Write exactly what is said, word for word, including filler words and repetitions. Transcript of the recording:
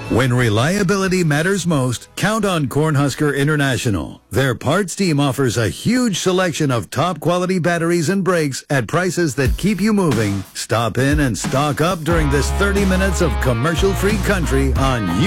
When reliability matters most, count on Cornhusker International. Their parts team offers a huge selection of top-quality batteries and brakes at prices that keep you moving. Stop in and stock up during this thirty minutes of commercial-free country on U